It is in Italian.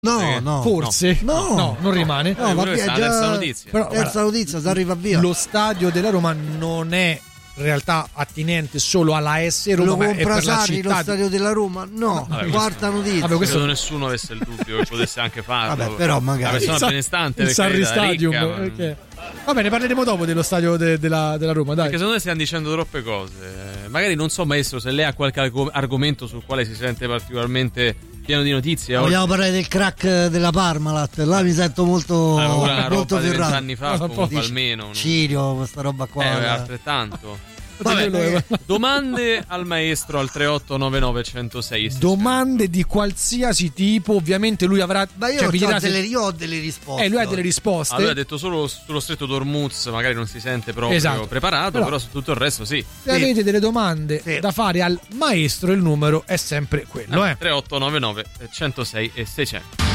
No. Forse? No, non rimane. No, va via, questa è la già terza notizia. Però, terza notizia, si arriva via. Lo stadio della Roma non è in realtà attinente solo alla AS Roma, Lo ma è compra per la Sarri città. lo stadio della Roma? No, Vabbè, quarta notizia. Vabbè, questo- Credo nessuno avesse il dubbio che potesse anche farlo. Vabbè, però magari. Una persona benestante, il per Sarri carità, Stadium. ricca, ma- Ok. Va bene, parleremo dopo dello stadio della Roma, dai. Perché secondo me stiamo dicendo troppe cose. Magari non so, maestro, se lei ha qualche argomento sul quale si sente particolarmente pieno di notizie. Vogliamo parlare del crack della Parmalat? Là mi sento molto una molto roba di 20 ferrato. anni fa, comunque, almeno. Cirio, questa roba qua. Altrettanto. Vabbè, Domande al maestro al 3899 106. Domande di qualsiasi tipo, ovviamente lui avrà. Ma io, vi dirà io ho delle risposte. lui ha delle risposte. Allora ha detto solo sullo stretto d'Ormuz, magari non si sente proprio preparato, però su tutto il resto sì. Se avete delle domande da fare al maestro, il numero è sempre quello. 3899 106 e 600.